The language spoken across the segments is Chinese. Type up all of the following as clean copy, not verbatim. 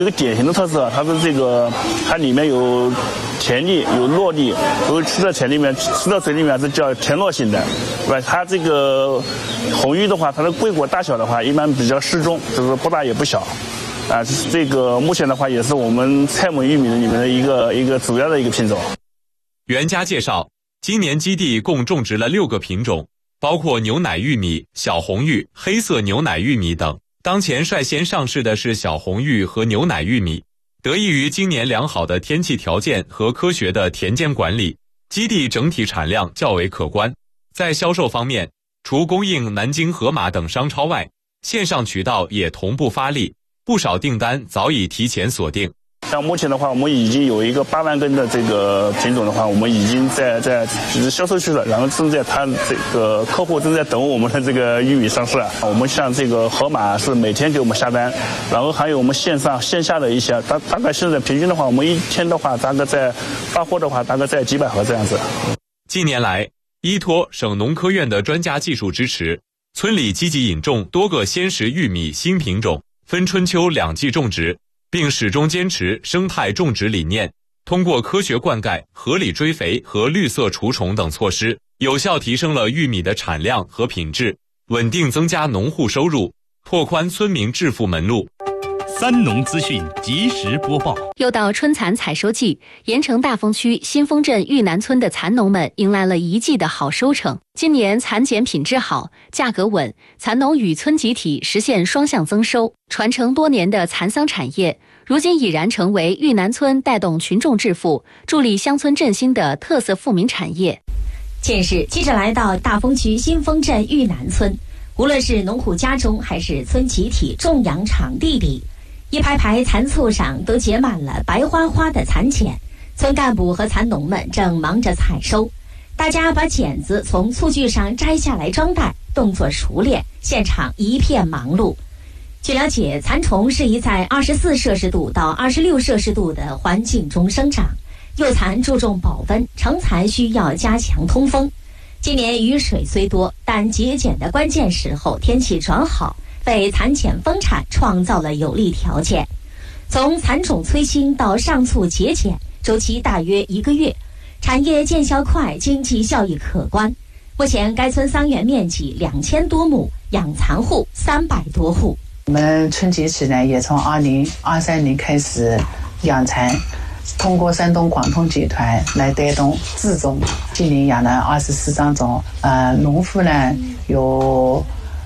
这个典型的特色，它是它里面有甜腻，有糯粒，所以吃到嘴里面是叫甜糯型的，对吧？它这个红玉的话，它的桂果大小的话，一般比较适中，就是不大也不小。这个目前的话，也是我们菜秆玉米里面的一个主要的一个品种。 袁家介绍，今年基地共种植了6个品种，包括牛奶玉米、小红玉、黑色牛奶玉米等。当前率先上市的是小红玉和牛奶玉米。得益于今年良好的天气条件和科学的田间管理，基地整体产量较为可观。在销售方面，除供应南京、盒马等商超外，线上渠道也同步发力，不少订单早已提前锁定。 像目前的话，我们已经有一个8万根的这个品种的话，我们已经在销售去了，然后这个客户正在等我们的这个玉米上市。我们像这个盒马是每天给我们下单，然后还有我们线下的一些，大概现在平均的话，我们一天的话，大概在发货的话，大概在几百盒这样子。 近年来，依托省农科院的专家技术支持，村里积极引种多个鲜食玉米新品种，分春秋2季种植，并始终坚持生态种植理念，通过科学灌溉、合理追肥和绿色除虫等措施，有效提升了玉米的产量和品质，稳定增加农户收入，拓宽村民致富门路。 三农资讯及时播报。 又到春蚕采收季，盐城大丰区新丰镇玉南村的蚕农们迎来了一季的好收成。今年蚕茧品质好，价格稳，蚕农与村集体实现双向增收。传承多年的蚕桑产业，如今已然成为玉南村带动群众致富、助力乡村振兴的特色富民产业。 近日，记者来到大丰区新丰镇玉南村，无论是农户家中还是村集体种养场地里，一排排蚕簇上都结满了白花花的蚕茧，村干部和蚕农们正忙着采收。大家把茧子从簇具上摘下来装袋，动作熟练，现场一片忙碌。据了解，蚕虫适宜在24摄氏度到26摄氏度的环境中生长，幼蚕注重保温，成蚕需要加强通风。今年雨水虽多，但结茧的关键时候天气转好，为蚕茧丰产创造了有利条件。从蚕种催sinh到上簇结茧，周期大约1个月，产业见效快，经济效益可观。目前该村桑园面积2000多亩，养蚕户300多户。 我们村集体呢，也从2023年开始养蚕，通过山东广通集团来带动自种，今年养了24张种，农户呢有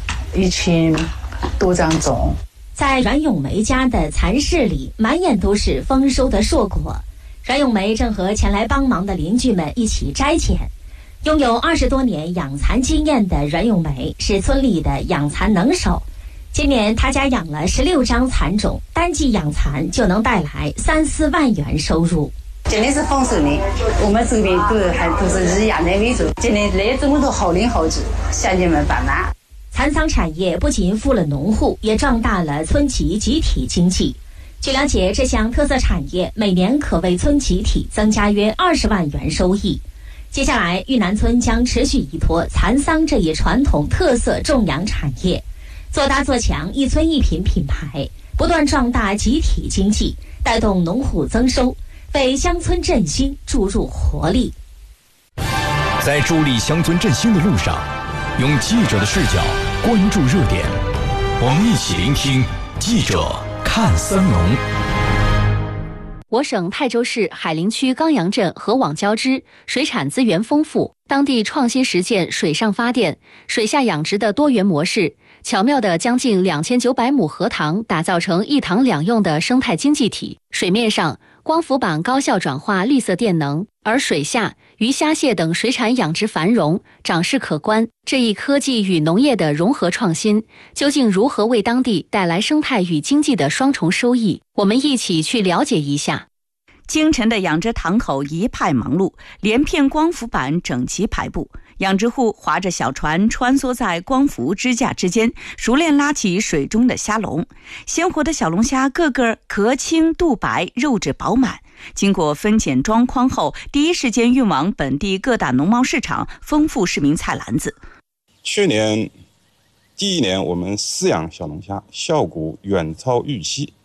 1000多张种。 在阮永梅家的蚕室里，满眼都是丰收的硕果。阮永梅正和前来帮忙的邻居们一起摘茧。拥有20多年养蚕经验的阮永梅是村里的养蚕能手。今年他家养了16张蚕种，单季养蚕就能带来3-4万元收入。 今年是丰收年，我们这边都是以养蚕为主。今年来这么多好邻好居，乡亲们帮忙。 蚕桑产业不仅富了农户，也壮大了村集体经济。据了解，这项特色产业每年可为村集体增加约20万元收益。接下来，玉南村将持续依托蚕桑这一传统特色种养产业，做大做强一村一品品牌，不断壮大集体经济，带动农户增收，为乡村振兴注入活力。 在助力乡村振兴的路上，用记者的视角关注热点，我们一起聆听记者看三农。 我省泰州市海陵区冈阳镇河网交织，水产资源丰富，当地创新实践水上发电、水下养殖的多元模式，巧妙地将近2900亩荷塘打造成一塘两用的生态经济体。水面上，光伏板高效转化绿色电能，而水下，鱼虾蟹等水产养殖繁荣，长势可观。这一科技与农业的融合创新，究竟如何为当地带来生态与经济的双重收益？我们一起去了解一下。 清晨的养殖塘口一派忙碌，连片光伏板整齐排布，养殖户划着小船穿梭在光伏支架之间，熟练拉起水中的虾笼。鲜活的小龙虾个个壳青肚白，肉质饱满。经过分拣装筐后，第一时间运往本地各大农贸市场，丰富市民菜篮子。 去年第一年我们饲养小龙虾效果远超预期，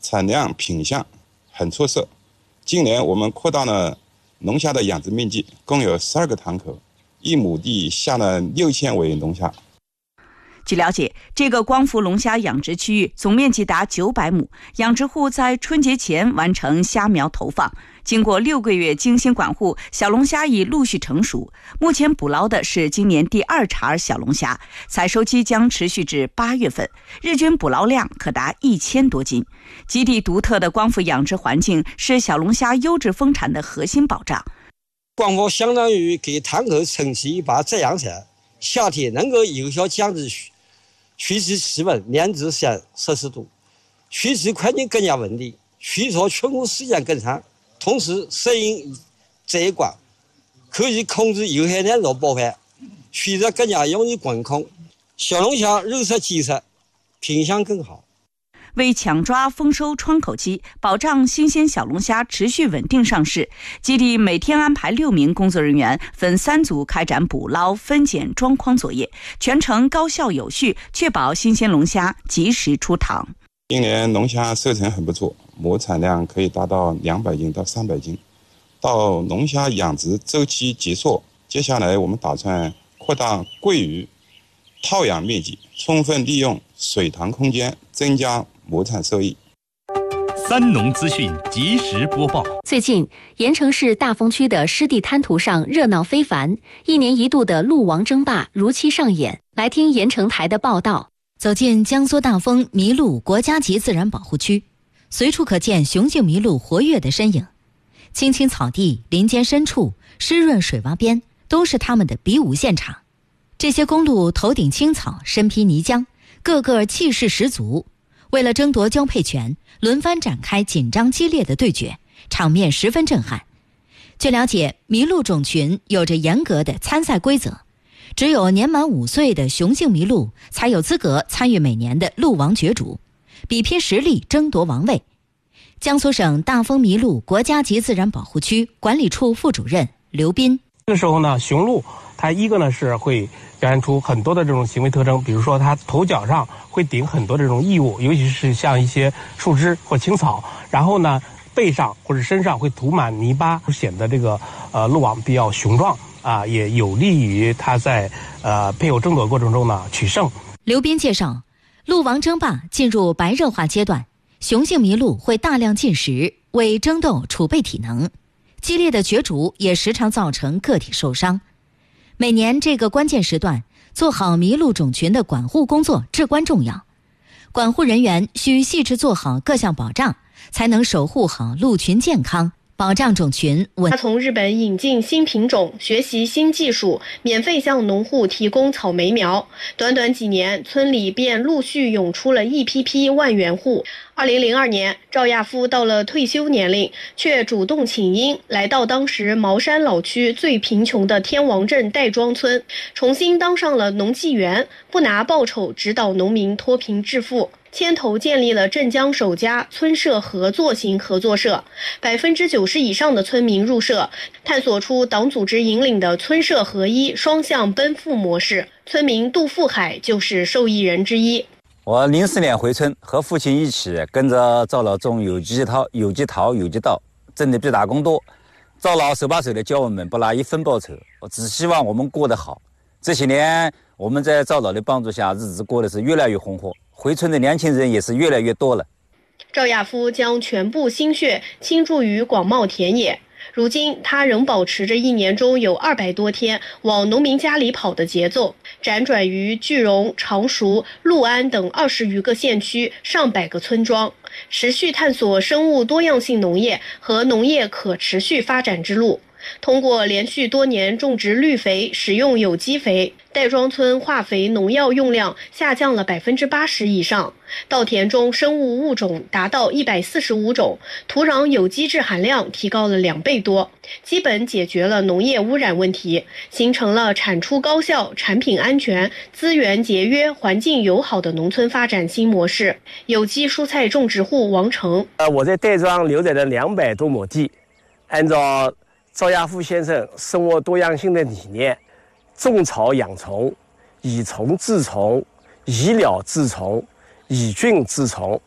产量品相很出色。今年我们扩大了龙虾的养殖面积，共有12个塘口，1亩地下了6000尾龙虾。 据了解，这个光伏龙虾养殖区域总面积达900亩，养殖户在春节前完成虾苗投放，经过6个月精心管护，小龙虾已陆续成熟。目前捕捞的是今年第2茬小龙虾，采收期将持续至8月份，日均捕捞量可达1000多斤。基地独特的光伏养殖环境是小龙虾优质丰产的核心保障。 光伏相当于给塘口撑起一把遮阳伞，夏天能够有效降低水质气温2-3摄氏度，水质环境更加稳定，水草存活时间更长，同时适应窄管，可以控制有害燃料爆发，水质更加容易管控。小龙虾肉色结实，品相更好。 为抢抓丰收窗口期，保障新鲜小龙虾持续稳定上市，基地每天安排6名工作人员分3组开展捕捞、分拣、装筐作业，全程高效有序，确保新鲜龙虾及时出塘。 今年龙虾收成很不错，亩产量可以达到200斤到300斤。到龙虾养殖周期结束，接下来我们打算扩大桂鱼套养面积，充分利用水塘空间，增加亩产收益。 三农资讯及时播报。 最近，盐城市大丰区的湿地滩涂上热闹非凡，1年1度的鹿王争霸如期上演。来听盐城台的报道。 走进江苏大丰麋鹿国家级自然保护区，随处可见雄性麋鹿活跃的身影。青青草地、林间深处、湿润水洼边，都是它们的比武现场。这些公鹿头顶青草，身披泥浆，个个气势十足。为了争夺交配权，轮番展开紧张激烈的对决，场面十分震撼。据了解，麋鹿种群有着严格的参赛规则，只有年满5岁的雄性麋鹿才有资格参与每年的鹿王角逐，比拼实力争夺王位。江苏省大丰麋鹿国家级自然保护区管理处副主任刘斌。 这个时候呢，雄鹿它一个呢是会表现出很多的这种行为特征，比如说它头角上会顶很多这种异物，尤其是像一些树枝或青草，然后呢背上或者身上会涂满泥巴，显得这个鹿王比较雄壮啊，也有利于它在配偶争夺过程中呢取胜。 刘斌介绍，鹿王争霸进入白热化阶段，雄性麋鹿会大量进食，为争斗储备体能。激烈的角逐也时常造成个体受伤。每年这个关键时段，做好麋鹿种群的管护工作至关重要。管护人员需细致做好各项保障，才能守护好鹿群健康，保障种群稳。 他从日本引进新品种，学习新技术，免费向农户提供草莓苗。短短几年，村里便陆续涌出了一批批万元户。2002年，赵亚夫到了退休年龄，却主动请缨，来到当时茅山老区最贫穷的天王镇戴庄村，重新当上了农技员，不拿报酬指导农民脱贫致富。牵头建立了镇江首家村社合作型合作社，90%以上的村民入社，探索出党组织引领的村社合一双向奔赴模式。村民杜富海就是受益人之一。 我04年回村，和父亲一起跟着赵老种有机桃、有机稻，挣的比打工多。赵老手把手的教我们，不拿一分报酬，我只希望我们过得好。这些年我们在赵老的帮助下，日子过得是越来越红火，回村的年轻人也是越来越多了。 赵亚夫将全部心血倾注于广袤田野，如今他仍保持着1年中有200多天往农民家里跑的节奏，辗转于句容、常熟、六安等20余个县区、上百个村庄，持续探索生物多样性农业和农业可持续发展之路。通过连续多年种植绿肥，使用有机肥，戴庄村化肥农药用量下降了80%以上，稻田中生物物种达到145种，土壤有机质含量提高了2倍多，基本解决了农业污染问题，形成了产出高效、产品安全、资源节约、环境友好的农村发展新模式。有机蔬菜种植户王成， 我在戴庄留在了200多亩地，按照赵亚夫先生生活多样性的理念，种草养虫，以虫治虫，以鸟治虫，以菌治虫，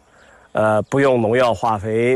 不用农药化肥。